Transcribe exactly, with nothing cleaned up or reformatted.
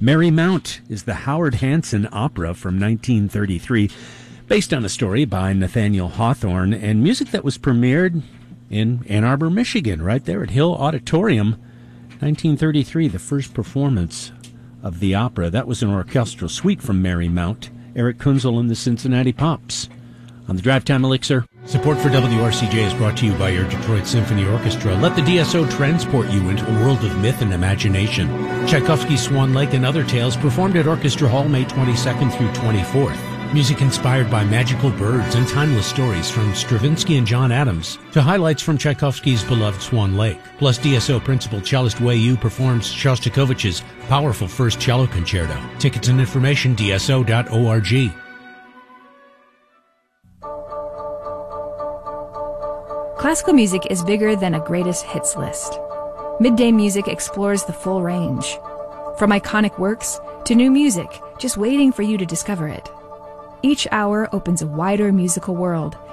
Merry Mount is the Howard Hanson opera from nineteen thirty-three, based on a story by Nathaniel Hawthorne, and music that was premiered in Ann Arbor, Michigan, right there at Hill Auditorium. nineteen thirty-three, the first performance of the opera. That was an orchestral suite from Merry Mount, Eric Kunzel and the Cincinnati Pops. On the Drive Time Elixir. Support for W R C J is brought to you by your Detroit Symphony Orchestra. Let the D S O transport you into a world of myth and imagination. Tchaikovsky's Swan Lake and Other Tales performed at Orchestra Hall May twenty-second through twenty-fourth. Music inspired by magical birds and timeless stories from Stravinsky and John Adams to highlights from Tchaikovsky's beloved Swan Lake. Plus, D S O principal cellist Wei Yu performs Shostakovich's powerful First Cello Concerto. Tickets and information, D S O dot org. Classical music is bigger than a greatest hits list. Midday Music explores the full range. From iconic works to new music, just waiting for you to discover it. Each hour opens a wider musical world